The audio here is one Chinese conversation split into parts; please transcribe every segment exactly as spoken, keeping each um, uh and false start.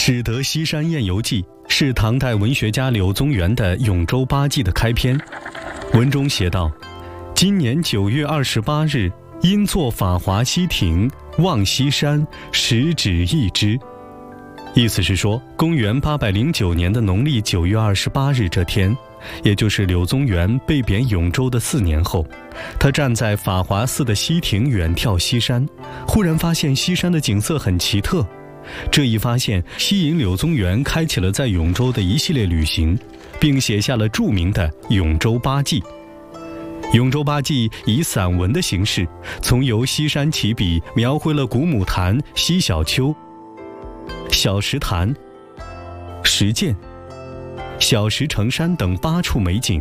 始得西山宴游记》是唐代文学家柳宗元的《永州八记》的开篇。文中写道：今年九月二十八日，因作法华西亭，望西山，十指一之。意思是说，公元八百零九年的农历九月二十八日这天，也就是柳宗元被贬永州的四年后，他站在法华寺的西亭远眺西山，忽然发现西山的景色很奇特。这一发现吸引柳宗元开启了在永州的一系列旅行，并写下了著名的《永州八记》。《永州八记》以散文的形式，从由西山起笔，描绘了古母潭、西小丘、小石潭、石涧、小石城山等八处美景。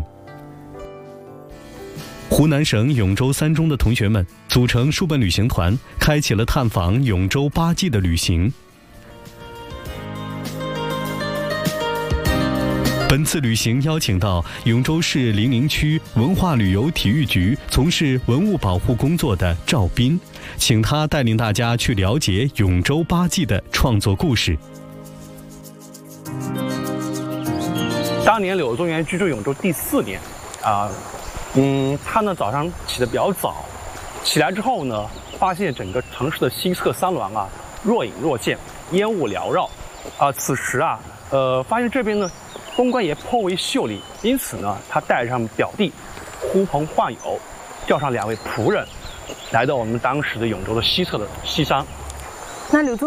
湖南省永州三中的同学们组成书本旅行团，开启了探访永州八记的旅行。本次旅行邀请到永州市零陵区文化旅游体育局从事文物保护工作的赵斌，请他带领大家去了解永州八记的创作故事。 当年柳宗元居住永州第四年，啊、呃，嗯，他呢早上起得比较早，起来之后呢，发现整个城市的西侧三廊啊若隐若现，烟雾缭绕，啊、呃，此时啊，呃，发现这边呢风光也颇为秀丽，因此呢，他带上表弟，呼朋唤友，叫上两位仆人，来到我们当时的永州的西侧的西山。 那柳宗